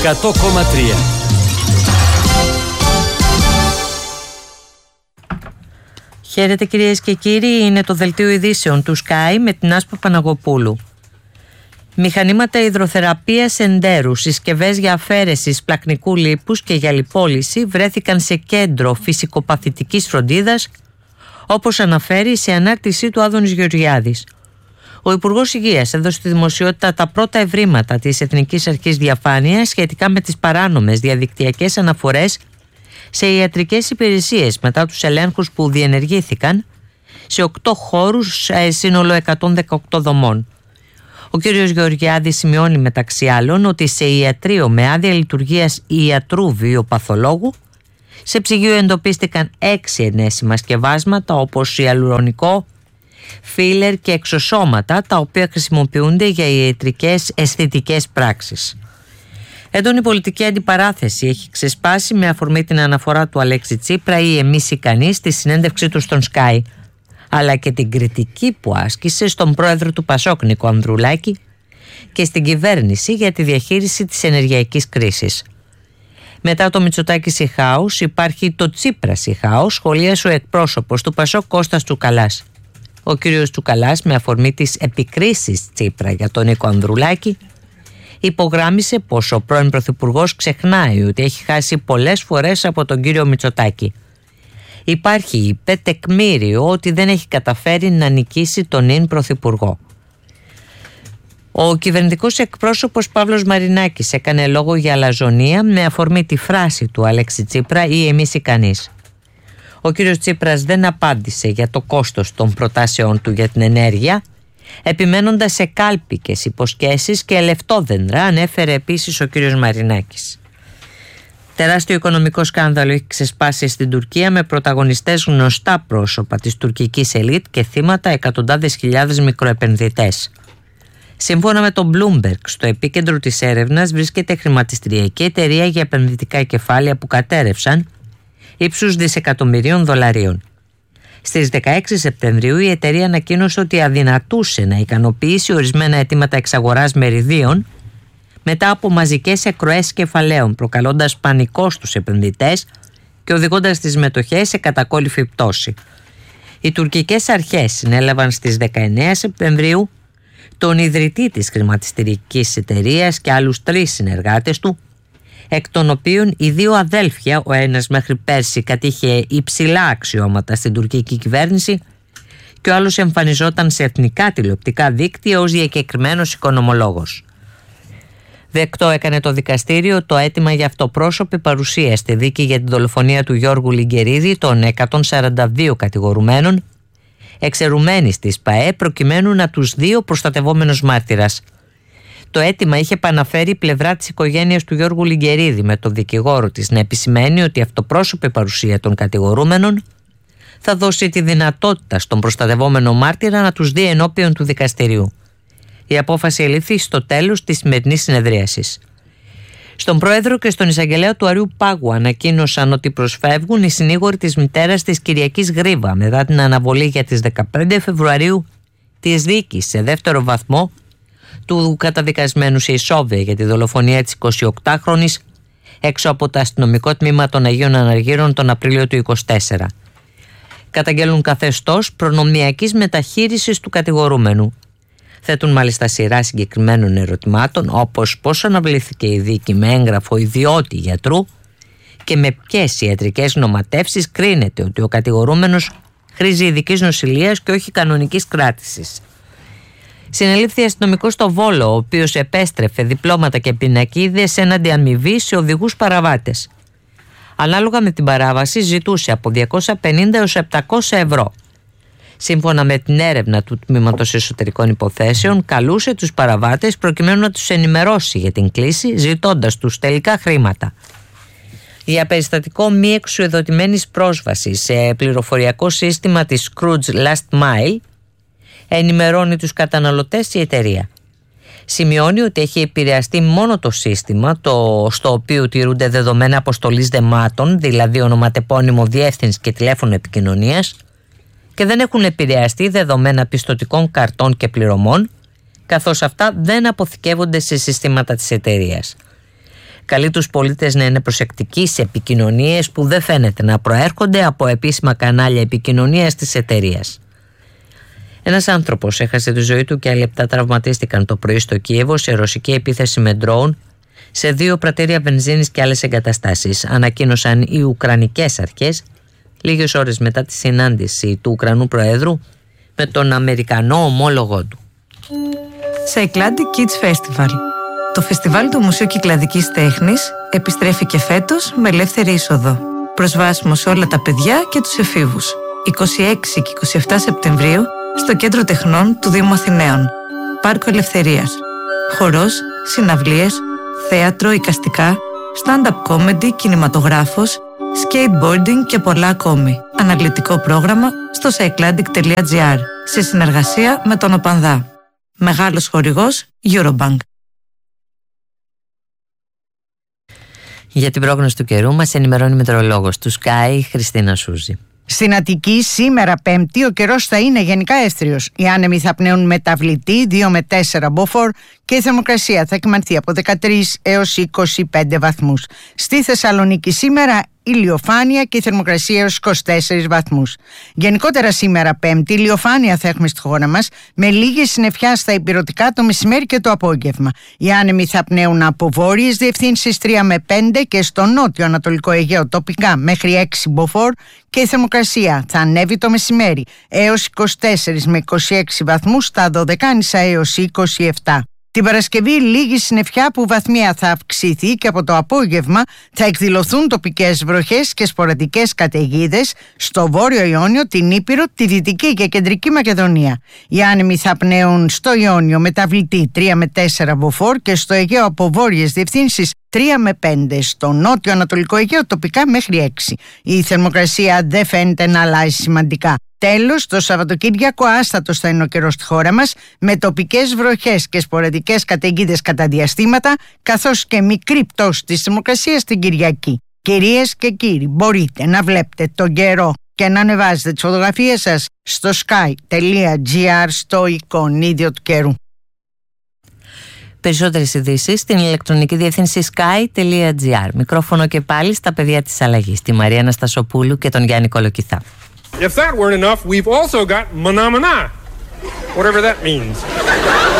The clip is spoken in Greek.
100,3. Χαίρετε κυρίες και κύριοι, είναι το δελτίο ειδήσεων του Sky με την Άσπα Παναγοπούλου. Μηχανήματα υδροθεραπείας εντέρου, συσκευές για αφαίρεση σπλαχνικού λίπους και για λιπόλυση βρέθηκαν σε κέντρο φυσικοπαθητικής φροντίδας, όπως αναφέρει σε ανάρτησή του Άδωνης Γεωργιάδης. Ο Υπουργός Υγείας έδωσε στη δημοσιότητα τα πρώτα ευρήματα της Εθνικής Αρχής Διαφάνειας σχετικά με τις παράνομες διαδικτυακές αναφορές σε ιατρικές υπηρεσίες μετά τους ελέγχους που διενεργήθηκαν σε 8 χώρους, σύνολο 118 δομών. Ο κ. Γεωργιάδης σημειώνει μεταξύ άλλων ότι σε ιατρείο με άδεια λειτουργίας ιατρού βιοπαθολόγου σε ψυγείο εντοπίστηκαν 6 ενέσιμα σκευάσματα όπως ιαλουρονικό, φίλερ και εξωσώματα, τα οποία χρησιμοποιούνται για ιατρικές αισθητικές πράξεις. Έντονη πολιτική αντιπαράθεση έχει ξεσπάσει με αφορμή την αναφορά του Αλέξη Τσίπρα ή εμείς ικανοί στη συνέντευξή του στον Sky, αλλά και την κριτική που άσκησε στον πρόεδρο του Πασόκ Νίκο Ανδρουλάκη και στην κυβέρνηση για τη διαχείριση της ενεργειακής κρίσης. Μετά το Μητσοτάκη Σιχάους υπάρχει το Τσίπρα Σιχάους, σχολίασε ο εκπρόσωπος του Πασόκ Κώστας Τσουκαλάς. Ο κύριος Τσουκαλάς, με αφορμή τις επικρίσεις Τσίπρα για τον Νίκο Ανδρουλάκη, υπογράμμισε πως ο πρώην πρωθυπουργός ξεχνάει ότι έχει χάσει πολλές φορές από τον κύριο Μητσοτάκη. Υπάρχει, είπε, τεκμήριο ότι δεν έχει καταφέρει να νικήσει τον νυν πρωθυπουργό. Ο κυβερνητικός εκπρόσωπος Παύλος Μαρινάκης έκανε λόγο για αλαζονία με αφορμή τη φράση του Αλέξη Τσίπρα ή εμείς ικανείς. Ο κύριος Τσίπρας δεν απάντησε για το κόστος των προτάσεών του για την ενέργεια, επιμένοντας σε κάλπικες υποσχέσεις και λεφτόδεντρα, ανέφερε επίσης ο κύριος Μαρινάκης. Τεράστιο οικονομικό σκάνδαλο έχει ξεσπάσει στην Τουρκία με πρωταγωνιστές γνωστά πρόσωπα της τουρκικής ελίτ και θύματα εκατοντάδες χιλιάδες μικροεπενδυτές. Σύμφωνα με τον Bloomberg, στο επίκεντρο της έρευνας βρίσκεται χρηματιστηριακή εταιρεία για επενδυτικά κεφάλαια που κατέρευσαν ύψους δισεκατομμυρίων δολαρίων. Στις 16 Σεπτεμβρίου η εταιρεία ανακοίνωσε ότι αδυνατούσε να ικανοποιήσει ορισμένα αιτήματα εξαγοράς μεριδίων μετά από μαζικές εκροές κεφαλαίων, προκαλώντας πανικό στους επενδυτές και οδηγώντας τις μετοχές σε κατακόρυφη πτώση. Οι τουρκικές αρχές συνέλαβαν στις 19 Σεπτεμβρίου τον ιδρυτή της χρηματιστηρικής εταιρείας και άλλους 3 συνεργάτες του, εκ των οποίων οι 2 αδέλφια, ο ένας μέχρι πέρσι κατήχε υψηλά αξιώματα στην τουρκική κυβέρνηση και ο άλλος εμφανιζόταν σε εθνικά τηλεοπτικά δίκτυα ως διακεκριμένος οικονομολόγος. Δεκτό έκανε το δικαστήριο το αίτημα για αυτοπρόσωπη παρουσία στη δίκη για την δολοφονία του Γιώργου Λιγκερίδη των 142 κατηγορουμένων, εξαιρουμένης της ΠΑΕ, προκειμένου να τους δει ο προστατευόμενος μάρτυρας. Το αίτημα είχε επαναφέρει η πλευρά της οικογένειας του Γιώργου Λιγκερίδη, με τον δικηγόρο της να επισημαίνει ότι η αυτοπρόσωπη παρουσία των κατηγορούμενων θα δώσει τη δυνατότητα στον προστατευόμενο μάρτυρα να τους δει ενώπιον του δικαστηρίου. Η απόφαση ελήφθη στο τέλος της σημερινής συνεδρίασης. Στον πρόεδρο και στον εισαγγελέα του Αριού Πάγου ανακοίνωσαν ότι προσφεύγουν οι συνήγοροι της μητέρας της Κυριακής Γρίβα μετά την αναβολή για τις 15 Φεβρουαρίου της δίκης σε δεύτερο βαθμό του καταδικασμένου σε ισόβια για τη δολοφονία της 28χρονης έξω από το αστυνομικό τμήμα των Αγίων Αναργύρων τον Απρίλιο του 2024. Καταγγέλουν καθεστώς προνομιακής μεταχείρισης του κατηγορούμενου. Θέτουν μάλιστα σειρά συγκεκριμένων ερωτημάτων, όπως πώς αναβλήθηκε η δίκη με έγγραφο ιδιώτη γιατρού και με ποιες ιατρικές νοματεύσεις κρίνεται ότι ο κατηγορούμενος χρήζει ειδικής νοσηλείας και όχι κανονικής κράτησης. Συνελήφθη αστυνομικός στο Βόλο, ο οποίος επέστρεφε διπλώματα και πινακίδες έναντι αμοιβή σε οδηγούς παραβάτες. Ανάλογα με την παράβαση ζητούσε από 250 έως 700 ευρώ. Σύμφωνα με την έρευνα του Τμήματος Εσωτερικών Υποθέσεων, καλούσε τους παραβάτες προκειμένου να τους ενημερώσει για την κλήση, ζητώντας τους τελικά χρήματα. Για περιστατικό μη εξουδοτημένης πρόσβασης σε πληροφοριακό σύστημα της Scrooge Last Mile, ενημερώνει τους καταναλωτές η εταιρεία. Σημειώνει ότι έχει επηρεαστεί μόνο το σύστημα στο οποίο τηρούνται δεδομένα αποστολής δεμάτων, δηλαδή ονοματεπώνυμο, διεύθυνση και τηλέφωνο επικοινωνίας, και δεν έχουν επηρεαστεί δεδομένα πιστωτικών καρτών και πληρωμών, καθώς αυτά δεν αποθηκεύονται σε συστήματα της εταιρείας. Καλεί τους πολίτες να είναι προσεκτικοί σε επικοινωνίες που δεν φαίνεται να προέρχονται από επίσημα κανάλια επικοινωνίας της εταιρείας. Ένας άνθρωπος έχασε τη ζωή του και άλλοι 7 τραυματίστηκαν το πρωί στο Κίεβο σε ρωσική επίθεση με ντρόουν σε 2 πρατήρια βενζίνης και άλλες εγκαταστάσεις, ανακοίνωσαν οι Ουκρανικές αρχές λίγες ώρες μετά τη συνάντηση του Ουκρανού Προέδρου με τον Αμερικανό ομόλογό του. Cycladic Kids Festival. Το φεστιβάλ του Μουσείου Κυκλαδικής Τέχνης επιστρέφει και φέτος με ελεύθερη είσοδο. Προσβάσιμο σε όλα τα παιδιά και τους εφήβους. 26 και 27 Σεπτεμβρίου στο Κέντρο Τεχνών του Δήμου Αθηναίων. Πάρκο Ελευθερίας. Χορός, συναυλίες, θέατρο, εικαστικά, stand-up comedy, κινηματογράφος, skateboarding και πολλά ακόμη. Αναλυτικό πρόγραμμα στο cycladic.gr σε συνεργασία με τον ΟΠΑΝΔΑ. Μεγάλος χορηγός Eurobank. Για την πρόγνωση του καιρού μας ενημερώνει η μετεωρολόγος του Sky, Χριστίνα Σούζη. Στην Αττική σήμερα Πέμπτη ο καιρός θα είναι γενικά αίστριος. Οι άνεμοι θα πνέουν μεταβλητή 2 με 4 μποφόρ και η θερμοκρασία θα κυμανθεί από 13 έως 25 βαθμούς. Στη Θεσσαλονίκη σήμερα ηλιοφάνεια και η θερμοκρασία έως 24 βαθμούς. Γενικότερα σήμερα Πέμπτη ηλιοφάνεια θα έχουμε στη χώρα μας με λίγη συννεφιά στα ηπειρωτικά το μεσημέρι και το απόγευμα. Οι άνεμοι θα πνέουν από βόρειες διευθύνσεις 3 με 5 και στο νότιο ανατολικό Αιγαίο τοπικά μέχρι 6 μποφόρ και η θερμοκρασία θα ανέβει το μεσημέρι έως 24 με 26 βαθμούς στα Δωδεκάνησα έως 27. Την Παρασκευή λίγη συννεφιά που βαθμία θα αυξηθεί και από το απόγευμα θα εκδηλωθούν τοπικές βροχές και σποραδικές καταιγίδες στο Βόρειο Ιόνιο, την Ήπειρο, τη Δυτική και Κεντρική Μακεδονία. Οι άνεμοι θα πνέουν στο Ιόνιο μεταβλητή 3 με 4 μποφόρ και στο Αιγαίο από βόρειες διευθύνσεις 3 με 5, στο νότιο ανατολικό Αιγαίο τοπικά μέχρι 6. Η θερμοκρασία δεν φαίνεται να αλλάζει σημαντικά. Τέλος, το Σαββατοκύριακο άστατος θα είναι ο καιρός στη χώρα μας, με τοπικές βροχές και σποραδικές καταιγίδες κατά διαστήματα, καθώς και μικρή πτώση της θερμοκρασίας την Κυριακή. Κυρίες και κύριοι, μπορείτε να βλέπετε τον καιρό και να ανεβάζετε τις φωτογραφίες σας στο sky.gr στο εικονίδιο του καιρού. Περισσότερες ειδήσεις στην ηλεκτρονική διεύθυνση sky.gr. Μικρόφωνο και πάλι στα παιδιά της αλλαγής, τη Μαρία Αναστασοπούλου και τον Γιάννη Κολοκυθά. If that weren't enough, we've also got mana mana, whatever that means.